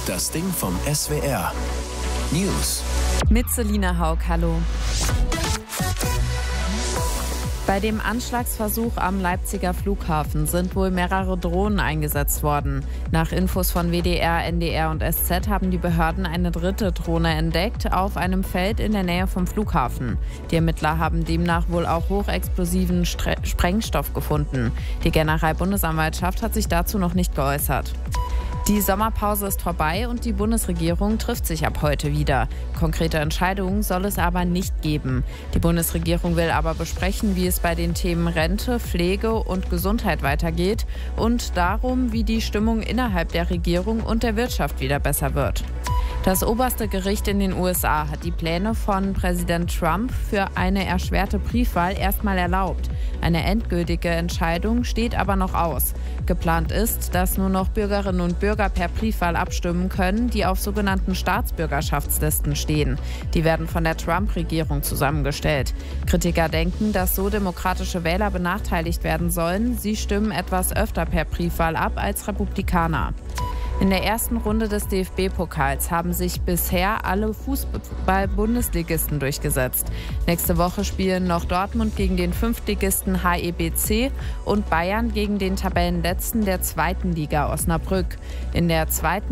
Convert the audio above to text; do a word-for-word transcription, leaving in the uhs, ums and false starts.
Das Ding vom S W R. News. Mit Selina Haug, hallo. Bei dem Anschlagsversuch am Leipziger Flughafen sind wohl mehrere Drohnen eingesetzt worden. Nach Infos von W D R, N D R und S Z haben die Behörden eine dritte Drohne entdeckt auf einem Feld in der Nähe vom Flughafen. Die Ermittler haben demnach wohl auch hochexplosiven Stre- Sprengstoff gefunden. Die Generalbundesanwaltschaft hat sich dazu noch nicht geäußert. Die Sommerpause ist vorbei und die Bundesregierung trifft sich ab heute wieder. Konkrete Entscheidungen soll es aber nicht geben. Die Bundesregierung will aber besprechen, wie es bei den Themen Rente, Pflege und Gesundheit weitergeht und darum, wie die Stimmung innerhalb der Regierung und der Wirtschaft wieder besser wird. Das oberste Gericht in den U S A hat die Pläne von Präsident Trump für eine erschwerte Briefwahl erstmal erlaubt. Eine endgültige Entscheidung steht aber noch aus. Geplant ist, dass nur noch Bürgerinnen und Bürger per Briefwahl abstimmen können, die auf sogenannten Staatsbürgerschaftslisten stehen. Die werden von der Trump-Regierung zusammengestellt. Kritiker denken, dass so demokratische Wähler benachteiligt werden sollen. Sie stimmen etwas öfter per Briefwahl ab als Republikaner. In der ersten Runde des D F B-Pokals haben sich bisher alle Fußball-Bundesligisten durchgesetzt. Nächste Woche spielen noch Dortmund gegen den Fünftligisten H E B C und Bayern gegen den Tabellenletzten der zweiten Liga Osnabrück. In der zweiten